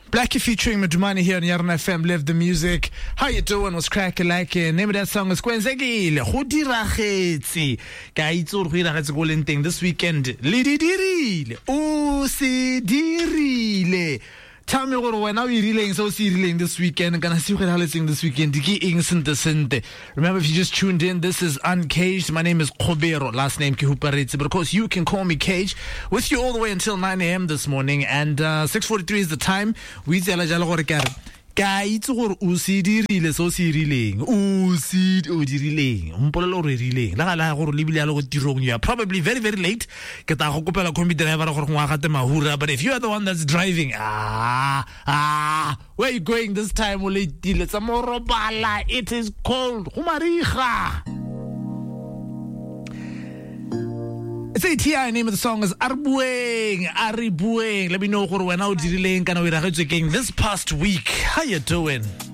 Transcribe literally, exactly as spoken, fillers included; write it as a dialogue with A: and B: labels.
A: Blackie featuring Madumani here on Yarna F M. Live the music. How you doing? What's cracking like it? Name of that song is Kwenzekile. Go diragetse. Ka itse gore go diragetse go leng teng this weekend. Le di dirile. O se dirile. Tell me gore wena o irileng so se irileng this weekend. Kana se go haletseng this weekend. Ke eng sente sente. Remember, if you just tuned in, this is Uncaged. My name is Khobero. Last name ke Huparitse. But of course, you can call me Cage. With you all the way until nine a.m. this morning. And uh, six forty-three is the time. We tsela jalo gore ka re ka itse gore o se dirile so se irileng. O se o dirileng. Mpolelo re rileng. La la gore le bile ya go tirong. You are probably very very late. Ke ta go kopela combi driver gore ngwa gate mahura. But if you are the one that's driving, ah ah, where are you going this time? O late dile tsa morobala. It is cold. Go mariga. It's a T I. Name of the song is Arbueng, Aribueng. Let me know gore wena o dirileng kana o iragetswe keng this past week. How you doing?